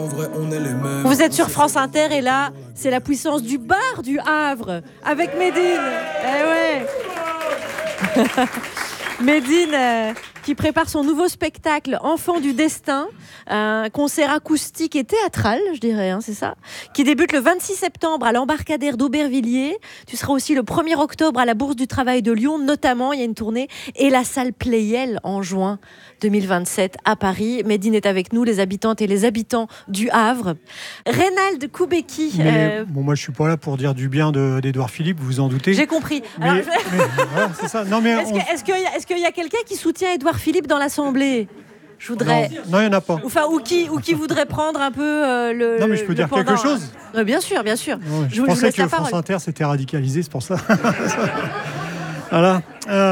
En vrai, on est les mêmes. Vous êtes sur France Inter et là, c'est la puissance du bar du Havre avec Médine. Eh ouais. Médine qui prépare son nouveau spectacle Enfants du Destin, un concert acoustique et théâtral, je dirais, hein, c'est ça, qui débute le 26 septembre à l'embarcadère d'Aubervilliers. Tu seras aussi le 1er octobre à la Bourse du Travail de Lyon, notamment, il y a une tournée, et la salle Playel en juin 2027 à Paris. Médine est avec nous, les habitantes et les habitants du Havre. Reynald Koubeki. Moi, je suis pas là pour dire du bien d'Édouard Philippe, vous vous en doutez. J'ai compris. Mais voilà, c'est ça. Non, mais est-ce qu'il y a quelqu'un qui soutient Édouard Philippe dans l'Assemblée ? Je voudrais. Non, il n'y en a pas. Enfin, ou qui voudrait prendre un peu le. Non, mais je peux dire quelque chose. Bien sûr, bien sûr. Non, je pensais que France Inter s'était radicalisé, c'est pour ça. Voilà.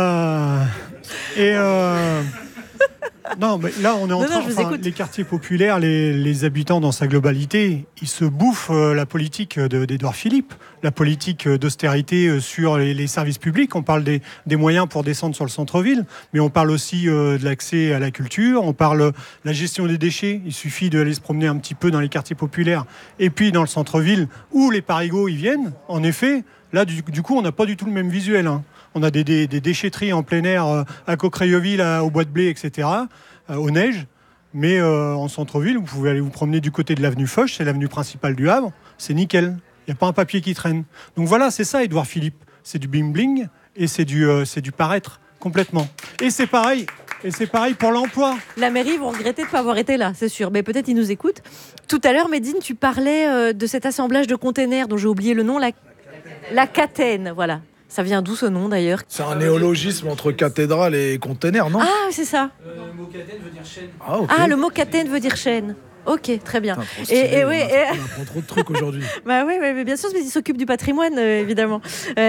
Non, mais là, on est en train. Les quartiers populaires, les habitants dans sa globalité, ils se bouffent la politique d'Édouard Philippe, la politique d'austérité sur les services publics. On parle des moyens pour descendre sur le centre-ville, mais on parle aussi de l'accès à la culture. On parle de la gestion des déchets. Il suffit d'aller se promener un petit peu dans les quartiers populaires et puis dans le centre-ville où les parigots y viennent. En effet, là, du coup, on n'a pas du tout le même visuel, hein. On a des déchetteries en plein air à Coquereilleville, au Bois de Blé, etc., aux neiges. Mais en centre-ville, vous pouvez aller vous promener du côté de l'avenue Foch, c'est l'avenue principale du Havre, c'est nickel. Il n'y a pas un papier qui traîne. Donc voilà, c'est ça, Édouard Philippe. C'est du bling-bling et c'est du paraître complètement. Et c'est pareil pour l'emploi. La mairie vont regretter de ne pas avoir été là, c'est sûr. Mais peut-être ils nous écoutent. Tout à l'heure, Médine, tu parlais de cet assemblage de containers dont j'ai oublié le nom, la Catène, voilà. Ça vient d'où ce nom d'ailleurs ? C'est un néologisme entre cathédrale et container, non ? Ah, c'est ça. Le mot catène veut dire chaîne. Ah, le mot catène veut dire chaîne. Ok, très bien. Putain, on apprend trop de trucs aujourd'hui. Bah oui, mais bien sûr, mais il s'occupe du patrimoine, évidemment.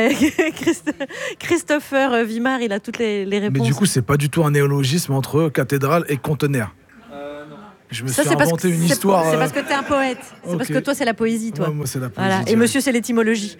Christopher Wimard, il a toutes les réponses. Mais du coup, c'est pas du tout un néologisme entre cathédrale et conteneur. Non. Je me suis inventé une histoire. C'est parce que t'es un poète. C'est Okay. parce que toi, c'est la poésie, toi. Ouais, moi, c'est la poésie. Voilà. Et monsieur, c'est l'étymologie.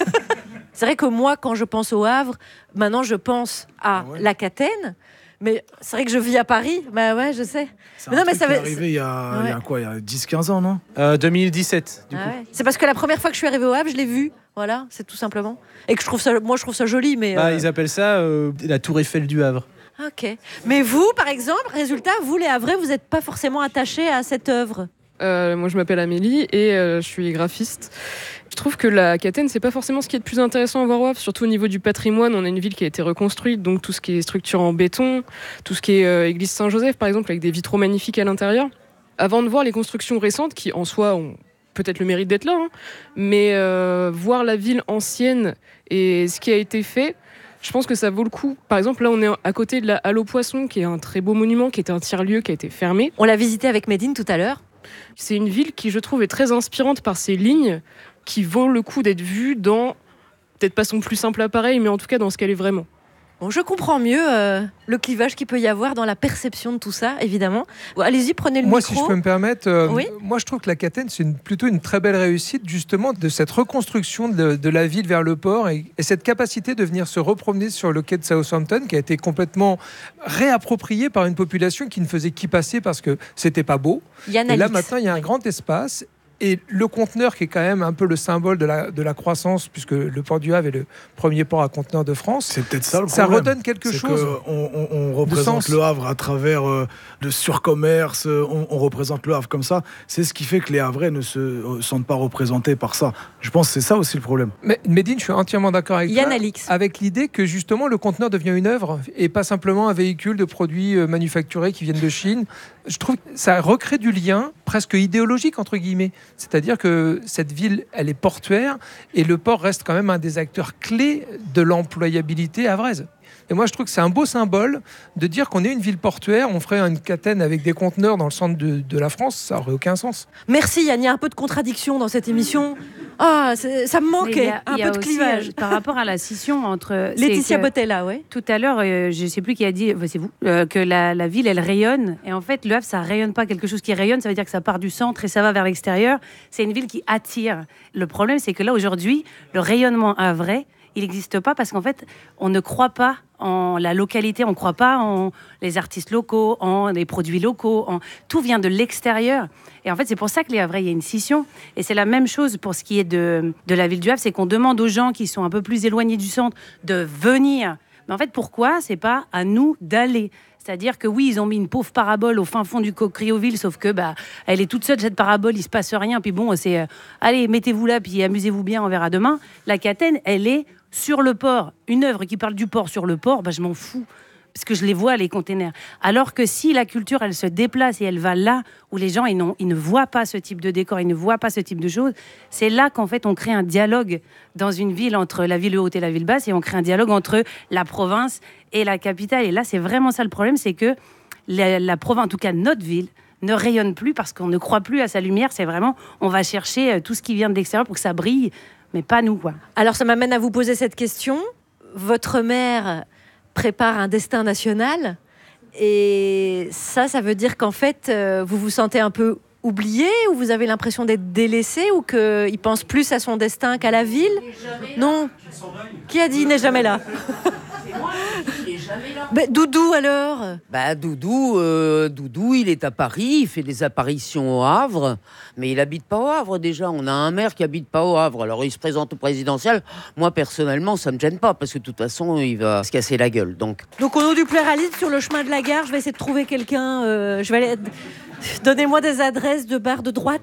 C'est vrai que moi, quand je pense au Havre, maintenant, je pense à la Catène. Mais c'est vrai que je vis à Paris. Bah ouais, je sais. C'est un truc qui est arrivé il y a 10-15 ans, non ? 2017, du coup. Ouais. C'est parce que la première fois que je suis arrivée au Havre, je l'ai vu. Voilà, c'est tout simplement. Et que je trouve ça joli. Mais Ils appellent ça la tour Eiffel du Havre. Ok. Mais vous, par exemple, résultat, vous, les Havrais, vous n'êtes pas forcément attachés à cette œuvre. Moi, je m'appelle Amélie et je suis graphiste. Je trouve que la Catène, c'est pas forcément ce qui est le plus intéressant à voir au Havre, surtout au niveau du patrimoine. On a une ville qui a été reconstruite, donc tout ce qui est structure en béton, tout ce qui est église Saint-Joseph, par exemple, avec des vitraux magnifiques à l'intérieur. Avant de voir les constructions récentes, qui en soi ont peut-être le mérite d'être là, hein, mais voir la ville ancienne et ce qui a été fait, je pense que ça vaut le coup. Par exemple, là, on est à côté de la Halle aux Poissons, qui est un très beau monument, qui était un tiers-lieu, qui a été fermé. On l'a visité avec Médine tout à l'heure. C'est une ville qui, je trouve, est très inspirante par ses lignes, qui vaut le coup d'être vue dans, peut-être pas son plus simple appareil, mais en tout cas dans ce qu'elle est vraiment. Bon, je comprends mieux le clivage qu'il peut y avoir dans la perception de tout ça, évidemment. Bon, allez-y, prenez le micro. Moi, si je peux me permettre, oui. Moi je trouve que la Catène, c'est plutôt une très belle réussite, justement, de cette reconstruction de la ville vers le port et cette capacité de venir se repromener sur le quai de Southampton, qui a été complètement réapproprié par une population qui ne faisait qu'y passer parce que c'était pas beau. Et là, maintenant, il y a un grand espace. Et le conteneur, qui est quand même un peu le symbole de la croissance, puisque le port du Havre est le premier port à conteneur de France, c'est peut-être ça le problème. Ça redonne quelque chose. On représente le Havre à travers le surcommerce, on représente le Havre comme ça. C'est ce qui fait que les Havrais ne se sentent pas représentés par ça. Je pense que c'est ça aussi le problème. Mais Médine, je suis entièrement d'accord avec toi. Alix. Avec l'idée que justement le conteneur devient une œuvre et pas simplement un véhicule de produits manufacturés qui viennent de Chine. Je trouve que ça recrée du lien presque idéologique, entre guillemets. C'est-à-dire que cette ville, elle est portuaire et le port reste quand même un des acteurs clés de l'employabilité havraise. Et moi, je trouve que c'est un beau symbole de dire qu'on est une ville portuaire. On ferait une Catène avec des conteneurs dans le centre de la France, ça n'aurait aucun sens. Merci Yann, il y a un peu de contradiction dans cette émission. Ah, ça me manquait, un peu de clivage. Par rapport à la scission entre... Laetitia Botella, oui. Tout à l'heure, je ne sais plus qui a dit, c'est vous, que la ville, elle rayonne. Et en fait, le Havre, ça ne rayonne pas. Quelque chose qui rayonne, ça veut dire que ça part du centre et ça va vers l'extérieur. C'est une ville qui attire. Le problème, c'est que là, aujourd'hui, le rayonnement havrais, il n'existe pas parce qu'en fait, on ne croit pas en la localité, on ne croit pas en les artistes locaux, en les produits locaux. Tout vient de l'extérieur. Et en fait, c'est pour ça que les Havrais, il y a une scission. Et c'est la même chose pour ce qui est de la ville du Havre, c'est qu'on demande aux gens qui sont un peu plus éloignés du centre de venir. Mais en fait, pourquoi c'est pas à nous d'aller ? C'est-à-dire que oui, ils ont mis une pauvre parabole au fin fond du Criouville, sauf que elle est toute seule, cette parabole, il se passe rien. Puis bon, c'est allez, mettez-vous là, puis amusez-vous bien, on verra demain. La Catène, elle est sur le port. Une œuvre qui parle du port sur le port, je m'en fous. Parce que je les vois, les containers. Alors que si la culture, elle se déplace et elle va là où les gens, ils ne voient pas ce type de décor, ils ne voient pas ce type de choses, c'est là qu'en fait, on crée un dialogue dans une ville entre la ville haute et la ville basse, et on crée un dialogue entre la province et la capitale. Et là, c'est vraiment ça le problème, c'est que la province, en tout cas notre ville, ne rayonne plus parce qu'on ne croit plus à sa lumière. C'est vraiment, on va chercher tout ce qui vient de l'extérieur pour que ça brille, mais pas nous, quoi. Alors, ça m'amène à vous poser cette question. Votre mère prépare un destin national, et ça veut dire qu'en fait, vous vous sentez un peu oublié, ou vous avez l'impression d'être délaissé, ou qu'il pense plus à son destin qu'à la ville ? Non. Qui a dit il n'est jamais là ? C'est moi, il n'est jamais là. Doudou alors ? Doudou, il est à Paris, il fait des apparitions au Havre, mais il habite pas au Havre déjà. On a un maire qui habite pas au Havre, alors il se présente au présidentiel. Moi personnellement, ça me gêne pas parce que de toute façon, il va se casser la gueule. Donc au nom du pluralisme, sur le chemin de la gare, je vais essayer de trouver quelqu'un. Donnez-moi des adresses de bars de droite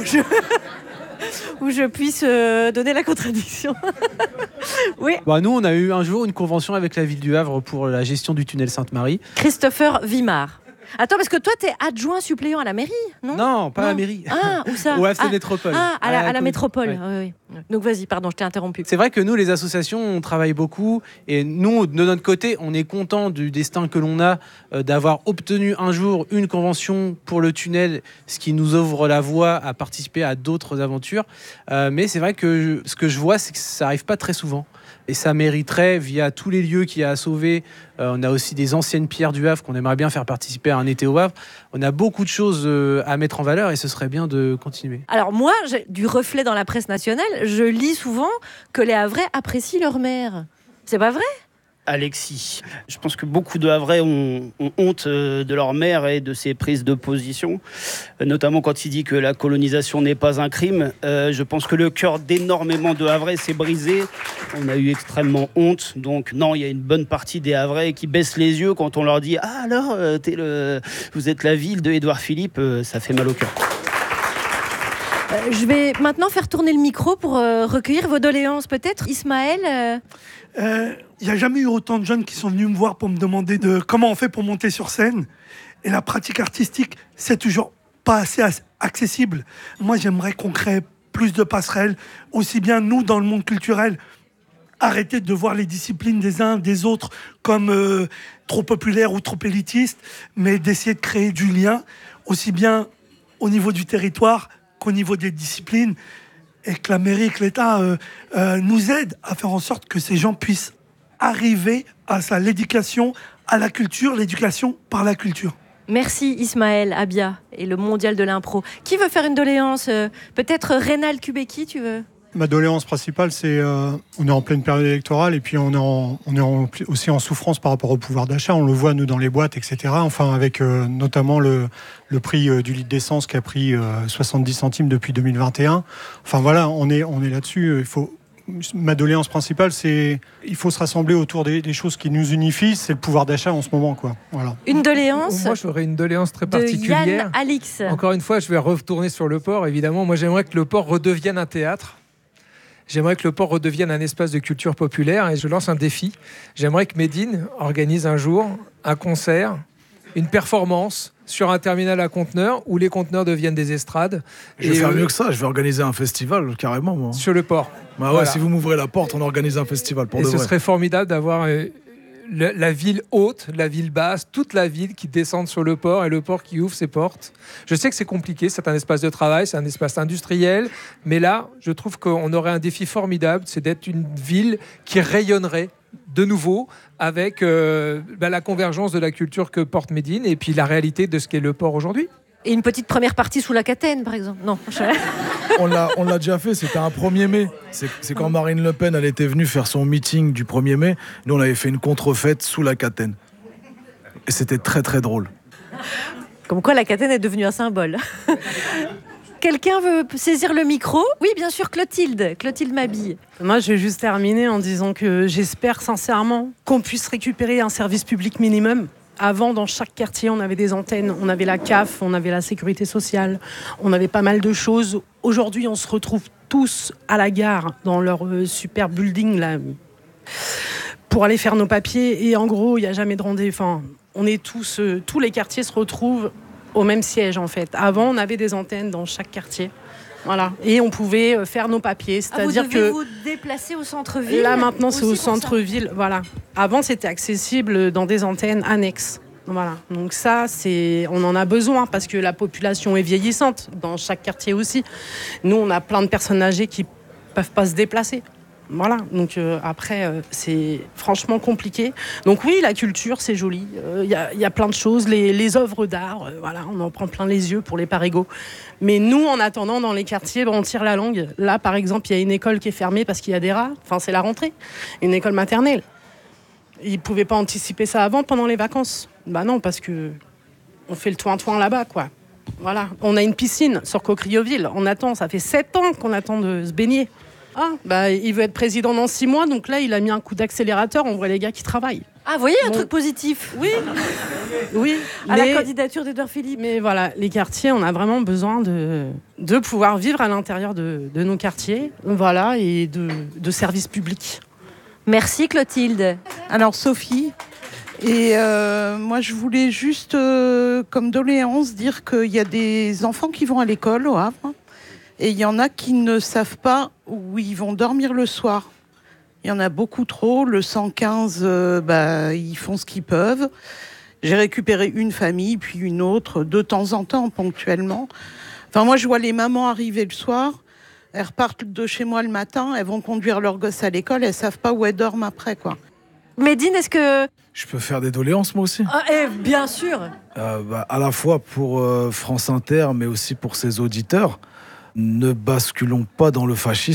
où je puisse donner la contradiction. Oui. Nous, on a eu un jour une convention avec la ville du Havre pour la gestion du tunnel Sainte-Marie. Christopher Wimard. Attends, parce que toi, t'es adjoint suppléant à la mairie, non ? Non, pas à la mairie. Ah, où ça ? Au FC Métropole. Ah, à la métropole. Ouais. Oui. Donc vas-y, pardon, je t'ai interrompu. C'est vrai que nous, les associations, on travaille beaucoup. Et nous, de notre côté, on est content du destin que l'on a d'avoir obtenu un jour une convention pour le tunnel, ce qui nous ouvre la voie à participer à d'autres aventures. Mais c'est vrai que ce que je vois, c'est que ça n'arrive pas très souvent. Et ça mériterait, via tous les lieux qu'il y a à sauver, on a aussi des anciennes pierres du Havre qu'on aimerait bien faire participer à un été au Havre. On a beaucoup de choses à mettre en valeur et ce serait bien de continuer. Alors moi, j'ai du reflet dans la presse nationale, je lis souvent que les Havrais apprécient leur maire. C'est pas vrai ? Alexis. Je pense que beaucoup de Havrais ont honte de leur maire et de ses prises de position, notamment quand il dit que la colonisation n'est pas un crime. Je pense que le cœur d'énormément de Havrais s'est brisé. On a eu extrêmement honte. Donc non, il y a une bonne partie des Havrais qui baissent les yeux quand on leur dit « Ah alors, vous êtes la ville de Édouard Philippe », ça fait mal au cœur. Je vais maintenant faire tourner le micro pour recueillir vos doléances. Peut-être, Ismaël Il n'y a jamais eu autant de jeunes qui sont venus me voir pour me demander comment on fait pour monter sur scène. Et la pratique artistique, c'est toujours pas assez accessible. Moi, j'aimerais qu'on crée plus de passerelles, aussi bien nous, dans le monde culturel, arrêter de voir les disciplines des uns des autres comme trop populaires ou trop élitistes, mais d'essayer de créer du lien, aussi bien au niveau du territoire qu'au niveau des disciplines, et que la mairie, que l'État nous aident à faire en sorte que ces gens puissent arriver à l'éducation, à la culture, l'éducation par la culture. Merci Ismaël Abia et le mondial de l'impro. Qui veut faire une doléance ? Peut-être Rénal Kubeki, tu veux ? Ma doléance principale, c'est on est en pleine période électorale et puis on est aussi en souffrance par rapport au pouvoir d'achat. On le voit, nous, dans les boîtes, etc. Enfin, avec notamment le prix du litre d'essence qui a pris 70 centimes depuis 2021. Enfin, voilà, on est là-dessus. Ma doléance principale, c'est il faut se rassembler autour des choses qui nous unifient. C'est le pouvoir d'achat en ce moment, quoi. Voilà. Une doléance. Moi, j'aurais une doléance très particulière. Yann Alix. Encore une fois, je vais retourner sur le port. Évidemment, moi, j'aimerais que le port redevienne un théâtre. J'aimerais que le port redevienne un espace de culture populaire et je lance un défi. J'aimerais que Médine organise un jour un concert, une performance sur un terminal à conteneurs où les conteneurs deviennent des estrades. Je vais faire mieux que ça, je vais organiser un festival carrément, moi. Sur le port. Bah ouais, voilà. Si vous m'ouvrez la porte, on organise un festival pour de vrai. Et ce serait formidable d'avoir la ville haute, la ville basse, toute la ville qui descende sur le port et le port qui ouvre ses portes. Je sais que c'est compliqué, c'est un espace de travail, c'est un espace industriel, mais là, je trouve qu'on aurait un défi formidable, c'est d'être une ville qui rayonnerait de nouveau avec la convergence de la culture que porte Médine et puis la réalité de ce qu'est le port aujourd'hui. Et une petite première partie sous la Catène, par exemple. Non. On l'a déjà fait, c'était un 1er mai. C'est quand Marine Le Pen, elle était venue faire son meeting du 1er mai. Nous, on avait fait une contrefête sous la Catène. Et c'était très, très drôle. Comme quoi, la Catène est devenue un symbole. Quelqu'un veut saisir le micro? Oui, bien sûr, Clotilde Mabille. Moi, je vais juste terminer en disant que j'espère sincèrement qu'on puisse récupérer un service public minimum. Avant, dans chaque quartier, on avait des antennes, on avait la CAF, on avait la sécurité sociale, on avait pas mal de choses. Aujourd'hui, on se retrouve tous à la gare, dans leur super building, là, pour aller faire nos papiers. Et en gros, il n'y a jamais de rendez-vous. Enfin, on est tous les quartiers se retrouvent au même siège, en fait. Avant, on avait des antennes dans chaque quartier. Voilà. Et on pouvait faire nos papiers. C'est-à-dire que vous déplacer au centre-ville. Là, maintenant, c'est au centre-ville. Voilà. Avant, c'était accessible dans des antennes annexes. Voilà. Donc ça, on en a besoin parce que la population est vieillissante dans chaque quartier aussi. Nous, on a plein de personnes âgées qui peuvent pas se déplacer. Voilà, donc après, c'est franchement compliqué. Donc oui, la culture, c'est joli. Il y a plein de choses. Les œuvres d'art, voilà, on en prend plein les yeux pour les parigots. Mais nous, en attendant, dans les quartiers, on tire la langue. Là, par exemple, il y a une école qui est fermée parce qu'il y a des rats. Enfin, c'est la rentrée. Une école maternelle. Ils ne pouvaient pas anticiper ça avant, pendant les vacances. Bah non, parce que on fait le toin-toin là-bas, quoi. Voilà, on a une piscine sur Cocrioville. On attend, ça fait 7 ans qu'on attend de se baigner. Ah, bah, il veut être président dans 6 mois, donc là, il a mis un coup d'accélérateur. On voit les gars qui travaillent. Ah, vous voyez, un truc positif. Oui. Oui. À la candidature d'Édouard Philippe. Mais voilà, les quartiers, on a vraiment besoin de pouvoir vivre à l'intérieur de nos quartiers, voilà, et de services publics. Merci, Clotilde. Alors, Sophie, et moi, je voulais juste, comme doléance, dire qu'il y a des enfants qui vont à l'école au Havre. Et il y en a qui ne savent pas où ils vont dormir le soir. Il y en a beaucoup trop. Le 115, ils font ce qu'ils peuvent. J'ai récupéré une famille, puis une autre, de temps en temps, ponctuellement. Enfin, moi, je vois les mamans arriver le soir. Elles repartent de chez moi le matin. Elles vont conduire leurs gosses à l'école. Elles ne savent pas où elles dorment après, quoi. Médine, est-ce que... Je peux faire des doléances, moi aussi. Bien sûr. À la fois pour France Inter, mais aussi pour ses auditeurs. Ne basculons pas dans le fascisme.